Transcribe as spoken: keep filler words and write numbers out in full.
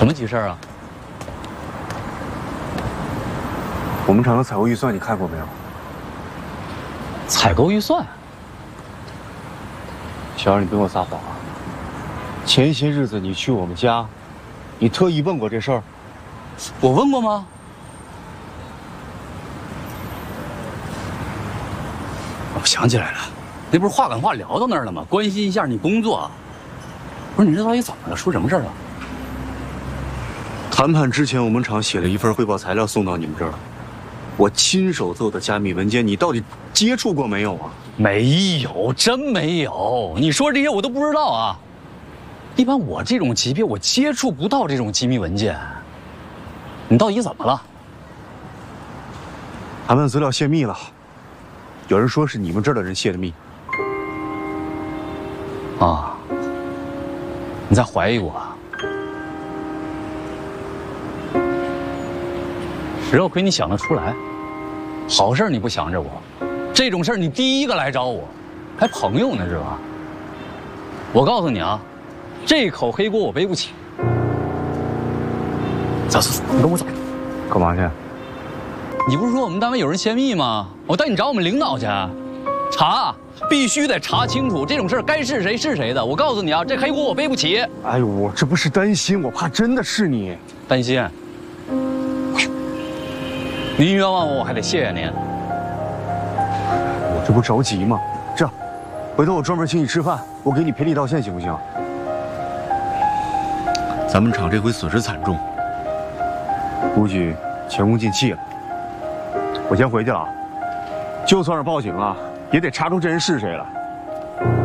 什么急事啊？ 我们厂的采购预算你看过没有？ 采购预算？ 小二，你别给我撒谎啊！前些日子你去我们家，你特意问过这事儿？ 我问过吗？我想起来了，那不是话赶话聊到那儿了吗？关心一下你工作。不是你这到底怎么了？出什么事儿了？ 谈判之前，我们厂写了一份汇报材料送到你们这儿，我亲手做的加密文件，你到底接触过没有啊？ 没有，真没有。你说这些我都不知道啊。一般我这种级别，我接触不到这种机密文件。你到底怎么了？ 谈判资料泄密了，有人说是你们这儿的人泄的密。 啊，你在怀疑我啊？只亏你想得出来，好事你不想着我，这种事儿你第一个来找我，还朋友呢是吧？我告诉你啊，这口黑锅我背不起。走走走，你跟我走。 干嘛去？ 你不是说我们单位有人泄密吗？我带你找我们领导去，查，必须得查清楚这种事儿该是谁是谁的。我告诉你啊，这黑锅我背不起。 哎呦，我这不是担心，我怕真的是你。 担心？您冤枉我，我还得谢谢您。 我这不着急吗？这样，回头我专门请你吃饭，我给你赔礼道歉，行不行？咱们厂这回损失惨重，估计前功尽弃了。我先回去了，就算是报警了，也得查出这人是谁来。